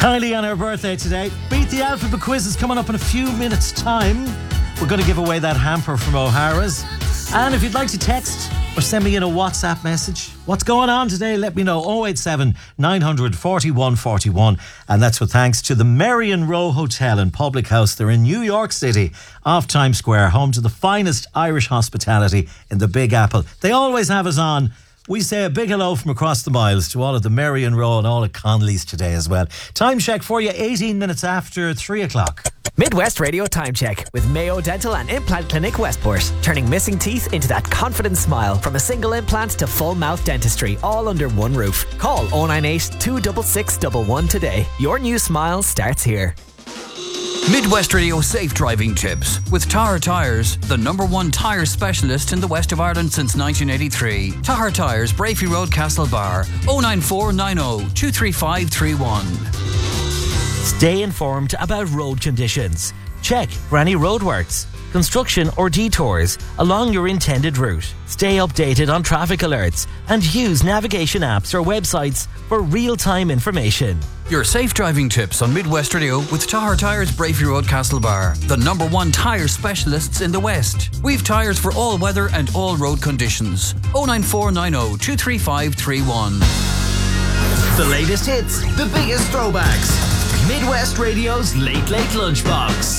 Kylie on her birthday today. Beat the Alphabet quiz is coming up in a few minutes' time. We're going to give away that hamper from O'Hara's. And if you'd like to text or send me in a WhatsApp message, what's going on today, let me know. 087 900 4141. And that's with thanks to the Marion Row Hotel and Public House. They're in New York City, off Times Square, home to the finest Irish hospitality in the Big Apple. They always have us on. We say a big hello from across the miles to all of the Marion Row and all of Connolly's today as well. Time check for you, 18 minutes after 3 o'clock. Midwest Radio Time Check with Mayo Dental and Implant Clinic Westport. Turning missing teeth into that confident smile. From a single implant to full mouth dentistry, all under one roof. Call 098 266 111 today. Your new smile starts here. Midwest Radio safe driving tips with Tahar Tyres, the #1 tyre specialist in the west of Ireland since 1983. Tahar Tyres, Brafey Road, Castlebar, 09490 23531. Stay informed about road conditions. Check for any roadworks, construction or detours along your intended route. Stay updated on traffic alerts and use navigation apps or websites for real-time information. Your safe driving tips on Midwest Radio with Tahar Tyres, Brafey Road, Castlebar, the #1 tyre specialists in the West. We've tyres for all weather and all road conditions. 09490 23531. The latest hits, the biggest throwbacks. Midwest Radio's Late Late Lunchbox.